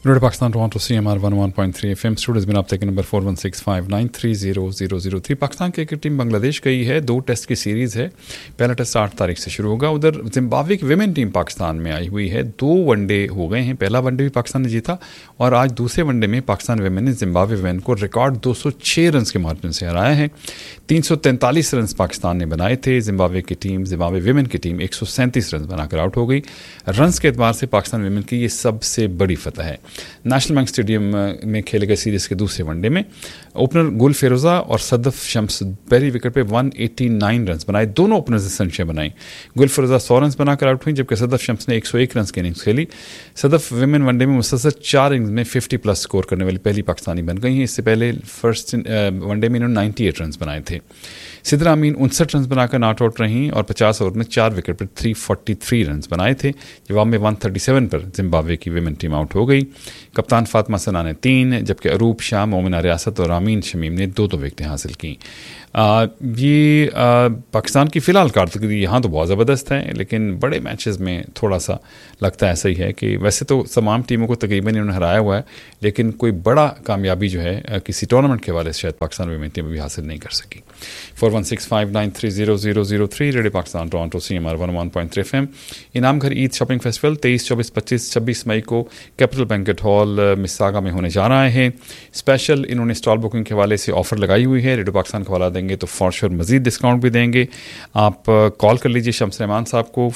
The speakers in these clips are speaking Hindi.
Radio Pakistan, Toronto, CMR 101.3 FM. Studios में आप तक number 4165930003. Pakistan cricket team Bangladesh गई है. 2 टेस्ट की सीरीज़ है. पहला टेस्ट 8 तारीख से शुरू होगा. उधर जिम्बाब्वे की विमेन टीम पाकिस्तान में आई हुई है. 2 वनडे हो गए हैं. पहला वनडे भी पाकिस्तान ने जीता और आज दूसरे वनडे में पाकिस्तान विमेन ने जिम्बाब्वे विमेन को रिकॉर्ड 206 रन के मार्जिन से हराया है. 343 रन पाकिस्तान ने बनाए थे. जिम्बाब्वे विमेन की टीम 137 रन बनाकर आउट हो गई. रन्स के एतबार से पाकिस्तान विमेन की ये सबसे बड़ी फतह है. नेशनल बैंक स्टेडियम में खेले गए सीरीज़ के दूसरे वनडे में ओपनर गुल फेरोज़ा और सदफ शम्स पहली विकेट पे 189 रन बनाए. दोनों ओपनर्स ने संशय बनाई. गुल फेरोज़ा 100 रन बनाकर आउट हुई जबकि सदफ शम्स ने 101 रन की इनिंग्स खेली. सदफ विमेन वनडे में मुसलसल 4 इनिंग्स में 50+ स्कोर करने वाली पहली पाकिस्तानी बन गई हैं. इससे पहले फर्स्ट वनडे में इन्होंने 98 रन बनाए थे. सिद्रा अमीन 59 रन बनाकर नॉट आउट रहीं और 50 ओवर में 4 विकेट पर 343 रन बनाए थे. जवाब में 137 पर जिम्बाब्वे की विमेन टीम आउट हो गई. कप्तान फातिमा सना ने 3 जबकि अरूप शाह, मोमिना रियासत और आमीन शमीम ने 2 विकेटें हासिल की. ये पाकिस्तान की फ़िलहाल कारकर्दगी यहाँ तो बहुत ज़बरदस्त है, लेकिन बड़े मैचेस में थोड़ा सा लगता है ऐसा ही है कि वैसे तो तमाम टीमों को तकरीबन इन्होंने हराया हुआ है, लेकिन कोई बड़ा कामयाबी जो है किसी टूर्नामेंट के हवाले से शायद पाकिस्तान विमेन टीम भी हासिल नहीं कर सकी. 4165930003. Radio Pakistan Toronto CMR 101.3 FM. इनाम घर ईद शॉपिंग फेस्टिवल 23, 24, 25, 26 मई को कैपिटल बैंकेट हॉल मिसागा में होने जा रहा है. स्पेशल इन्होंने स्टॉल बुकिंग के हवाले से ऑफ़र लगाई हुई है. रेडियो पाकिस्तान का हवाला देंगे तो फॉर श्योर मजीद डिस्काउंट भी देंगे. आप कॉल कर लीजिए शम्स रहमान साहब को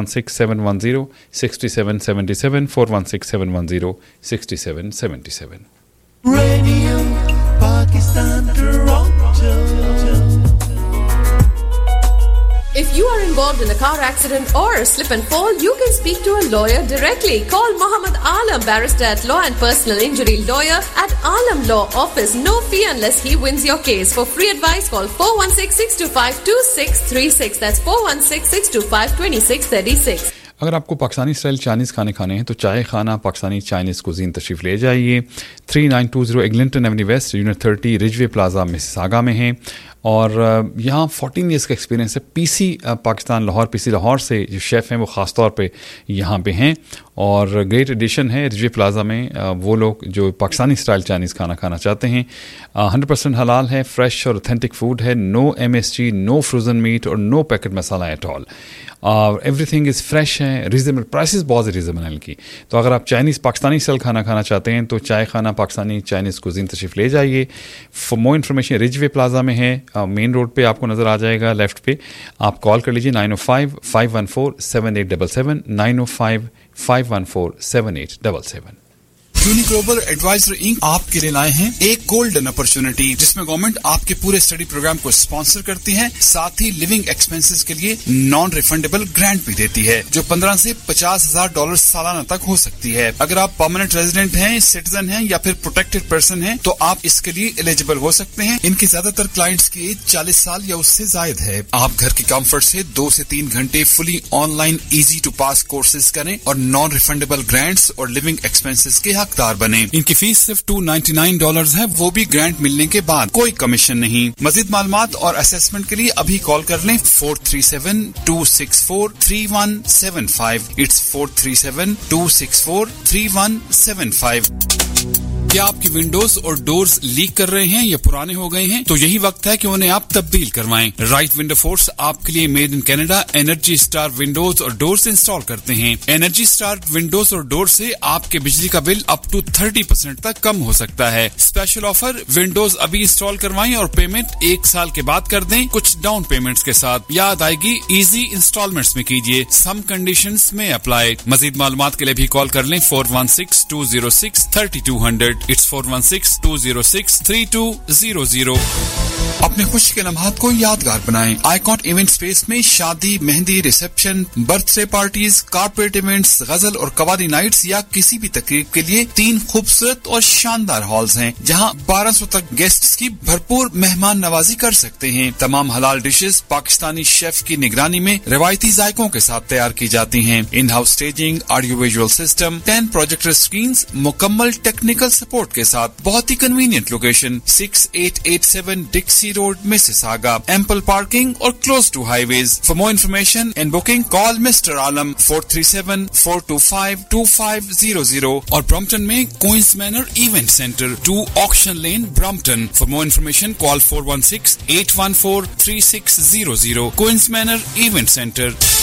4167106777 4167106777. Radio Pakistan Toronto. If you are involved in a car accident or a slip and fall, you can speak to a lawyer directly. Call Muhammad Alam, barrister at Law and Personal Injury Lawyer at Alam Law Office. No fee unless he wins your case. For free advice, call 416-625-2636. That's 416-625-2636. अगर आपको पाकिस्तानी स्टाइल चाइनीज़ खाने हैं तो चाय खाना पाकिस्तानी चाइनीज़ कुजीन तशरीफ़ ले जाइए. 3920 Eglinton Avenue waste, unit 30, Ridgeway plaza Mississauga में है. और यहाँ 14 ईयर्स का एक्सपीरियंस है. पीसी लाहौर से जो शेफ़ हैं वो ख़ास तौर पे यहाँ पे हैं और ग्रेट एडिशन है रिजवे प्लाजा में. वो लोग जो पाकिस्तानी स्टाइल चाइनीज़ खाना खाना चाहते हैं 100% हलाल है, फ्रेश और ऑथेंटिक फूड है. No MSG, no frozen meet और no packet masala at all. Everything is fresh है. रिजनेबल प्राइसेस बहुत रिजनेबल हैं इनकी. तो अगर आप पाकिस्तानी स्टाइल खाना खाना चाहते हैं तो चाय खाना पाकिस्तानी चाइनीज़ कुजीन तशरीफ़ ले जाइए. For more information Ridgeway plaza में है, मेन रोड पे आपको नज़र आ जाएगा लेफ़्ट पे. आप कॉल कर लीजिए 905-514-7877 905-514-7877. यूनी ग्लोबल एडवाइजर इंक आपके लिए लाए हैं एक गोल्डन अपॉर्चुनिटी जिसमें गवर्नमेंट आपके पूरे स्टडी प्रोग्राम को स्पॉन्सर करती है, साथ ही लिविंग एक्सपेंसेस के लिए नॉन रिफंडेबल ग्रांट भी देती है जो $15,000 से $50,000 सालाना तक हो सकती है. अगर आप परमानेंट रेजिडेंट हैं, सिटीजन हैं या फिर प्रोटेक्टेड पर्सन हैं तो आप इसके लिए एलिजिबल हो सकते हैं. इनके ज्यादातर क्लाइंट्स की एज 40 साल या उससे जायद है. आप घर के कंफर्ट से 2 से 3 घंटे fully online easy to pass courses करें और नॉन रिफंडेबल ग्रांट्स और लिविंग एक्सपेंसेस के हकदार बने. इनकी फीस सिर्फ $299 है, वो भी ग्रांट मिलने के बाद, कोई कमीशन नहीं. मजीद मालूमात और असेसमेंट के लिए अभी कॉल कर लें 437-264-3175. इट्स 437-264-3175. क्या आपकी विंडोज और डोर्स लीक कर रहे हैं या पुराने हो गए हैं तो यही वक्त है कि उन्हें आप तब्दील करवाएं. राइट विंडो फोर्स आपके लिए made in Canada energy star Windows और डोर्स इंस्टॉल करते हैं. एनर्जी स्टार विंडोज और डोर से आपके बिजली का बिल अप टू 30% तक कम हो सकता है. स्पेशल ऑफर, विंडोज अभी इंस्टॉल करवाएं और पेमेंट 1 साल के बाद कर दें कुछ डाउन पेमेंट्स के साथ. याद आएगी इजी इंस्टॉलमेंट्स में कीजिए. सम कंडीशंस में अप्लाई. मजीद मालूमात के लिए भी कॉल कर लें 416-206-3200. It's 416-206-3200. अपने खुशी के लम्हात को यादगार बनाएं. आइकॉन इवेंट स्पेस में शादी, mehndi, reception, birthday parties, corporate events, गजल और कवाली नाइट्स या किसी भी तकरीब के लिए 3 खूबसूरत और शानदार हॉल्स हैं जहां 1200 तक गेस्ट्स की भरपूर मेहमान नवाजी कर सकते हैं. तमाम हलाल डिशेस पाकिस्तानी शेफ की निगरानी में रिवायती जायकों के साथ तैयार की जाती हैं. In house staging, audio visual system, 10 projector screen, मुकम्मल टेक्निकल सपोर्ट के साथ। बहुत ही convenient location 6887 डिक्सी road, Mississauga. Ample parking और close to highways. For more information and booking call mister आलम 437-425-2500 और ब्रम्पटन में queen's manner event centre 2 auction lane, Brampton. For more information call 416-814-3600 queen's manner event centre.